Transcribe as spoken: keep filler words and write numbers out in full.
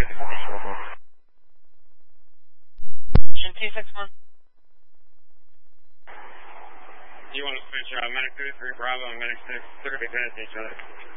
Shin two six one. You want to switch uh, medic three three Bravo and medic six thirty minutes each other.